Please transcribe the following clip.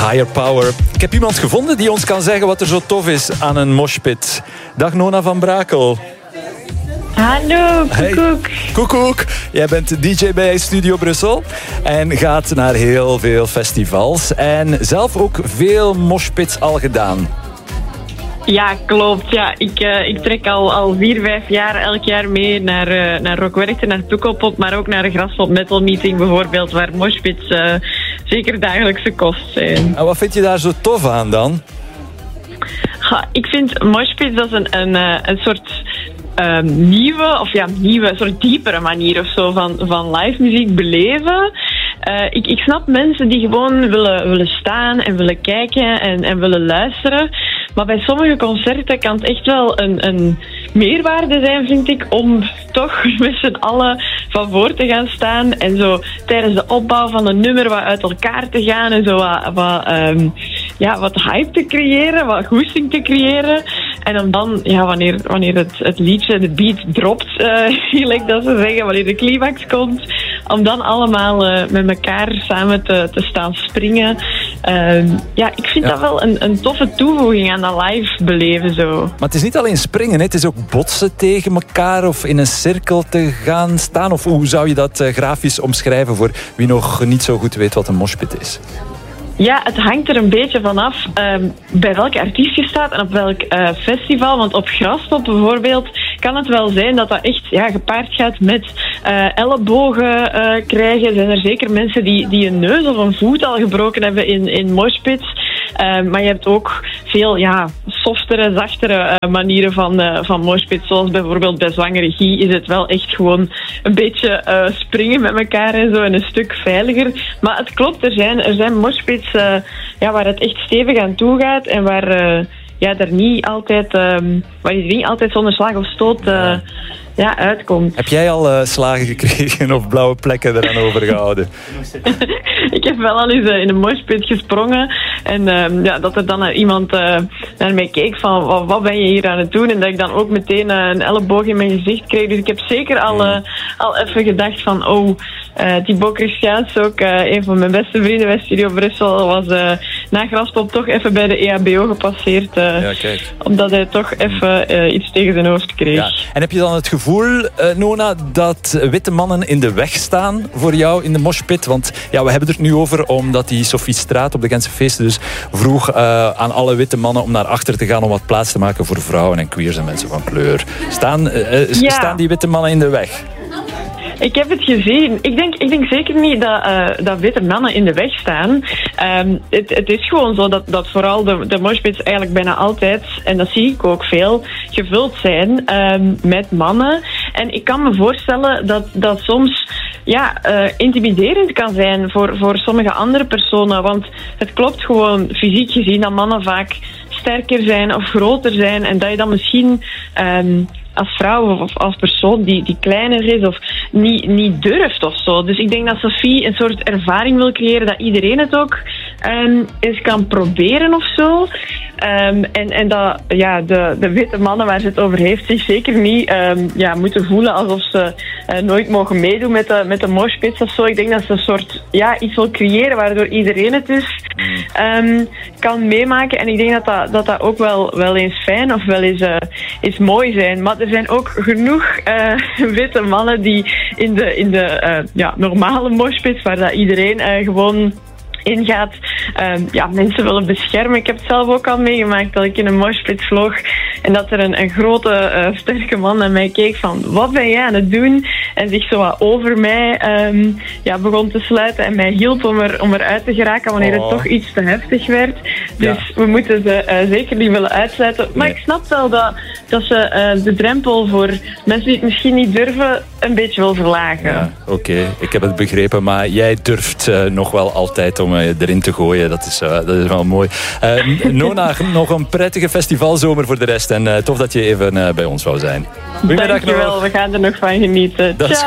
Higher Power. Ik heb iemand gevonden die ons kan zeggen wat er zo tof is aan een moshpit. Dag Nona van Brakel. Hallo, Koekoek. Hey, Koekoek. Jij bent DJ bij Studio Brussel en gaat naar heel veel festivals. En zelf ook veel moshpits al gedaan. Ja, klopt. Ja, ik trek al 4-5 jaar elk jaar mee naar Rock Werchter, naar Pukkelpop, maar ook naar de Graspop Metal Meeting bijvoorbeeld, waar moshpits zeker dagelijkse kost zijn. En wat vind je daar zo tof aan dan? Ik vind moshpits als een soort nieuwe, soort diepere manier of zo van live muziek beleven. Ik snap mensen die gewoon willen staan en willen kijken en willen luisteren. Maar bij sommige concerten kan het echt wel een meerwaarde zijn, vind ik, om toch met z'n allen van voor te gaan staan en zo tijdens de opbouw van een nummer wat uit elkaar te gaan en zo wat hype te creëren, wat goesting te creëren. En om dan, wanneer het liedje, de beat dropt, gelijk dat ze zeggen, wanneer de climax komt, om dan allemaal met elkaar samen te staan springen. Ik vind dat wel een toffe toevoeging aan dat live beleven zo. Maar het is niet alleen springen, hè? Het is ook botsen tegen elkaar of in een cirkel te gaan staan. Of hoe zou je dat grafisch omschrijven voor wie nog niet zo goed weet wat een moshpit is? Ja, het hangt er een beetje vanaf bij welke artiest je staat en op welk festival. Want op Graspop bijvoorbeeld kan het wel zijn dat echt gepaard gaat met ellebogen krijgen. Zijn er zeker mensen die een neus of een voet al gebroken hebben in moshpits. Maar je hebt ook veel softere, zachtere manieren van moshpits. Zoals bijvoorbeeld bij zwangere Guy is het wel echt gewoon een beetje springen met elkaar en zo en een stuk veiliger. Maar het klopt, er zijn moshpits waar het echt stevig aan toe gaat en waar er niet altijd zonder slag of stoot uitkomt. Heb jij al slagen gekregen of blauwe plekken eraan overgehouden? Ik heb wel al eens in een moshpit gesprongen en dat er dan iemand naar mij keek van wat ben je hier aan het doen, en dat ik dan ook meteen een elleboog in mijn gezicht kreeg. Dus ik heb zeker al even gedacht van Thibaut Christiaans, ook een van mijn beste vrienden bij Studio Brussel, was na Graspop toch even bij de EHBO gepasseerd, omdat hij toch even iets tegen zijn hoofd kreeg. Ja. En heb je dan het gevoel, Nona, dat witte mannen in de weg staan voor jou in de moshpit? Want we hebben het er nu over omdat die Sophie Straat op de Gentse feesten dus vroeg aan alle witte mannen om naar achter te gaan om wat plaats te maken voor vrouwen en queers en mensen van kleur. Staan die witte mannen in de weg? Ik heb het gezien. Ik denk zeker niet dat witte mannen in de weg staan. Het is gewoon zo dat vooral de moshpits eigenlijk bijna altijd, en dat zie ik ook veel, gevuld zijn met mannen. En ik kan me voorstellen dat soms intimiderend kan zijn voor sommige andere personen. Want het klopt gewoon fysiek gezien dat mannen vaak sterker zijn of groter zijn en dat je dan misschien als vrouw of als persoon die kleiner is of niet durft of zo. Dus ik denk dat Sophie een soort ervaring wil creëren dat iedereen het ook eens kan proberen of zo. En dat de witte mannen waar ze het over heeft zich zeker niet moeten voelen alsof ze nooit mogen meedoen met de moshpits of zo. Ik denk dat ze een soort iets wil creëren waardoor iedereen het dus kan meemaken. En ik denk dat ook wel eens fijn of wel eens mooi zijn. Maar er zijn ook genoeg witte mannen die in de normale moshpits, waar dat iedereen gewoon ingaat, mensen willen beschermen. Ik heb het zelf ook al meegemaakt dat ik in een moshpit vloog en dat er een grote, sterke man naar mij keek van wat ben jij aan het doen? En zich zo wat over mij begon te sluiten en mij hielp om eruit te geraken wanneer het toch iets te heftig werd. Dus we moeten ze zeker niet willen uitsluiten. Maar ik snap wel dat ze de drempel voor mensen die het misschien niet durven een beetje wil verlagen. Ja, oké. Ik heb het begrepen, maar jij durft nog wel altijd om erin te gooien. Dat is wel mooi. Nona, nog een prettige festivalzomer voor de rest en tof dat je even bij ons wou zijn. Dankjewel, we gaan er nog van genieten.